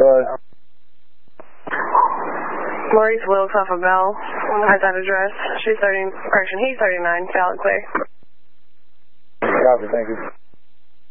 ahead. Maurice Wilkes off of Bell has that address. He's 39, valid clear. Copy, thank you.